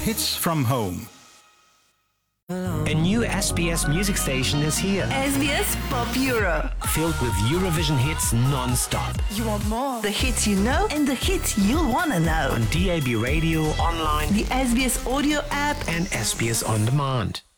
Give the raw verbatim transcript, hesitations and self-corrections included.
hits from home. A new S B S music station is here. S B S Pop Euro. Filled with Eurovision hits non-stop. You want more? The hits you know and the hits you'll want to know. On D A B radio, online, the S B S audio app and S B S On Demand.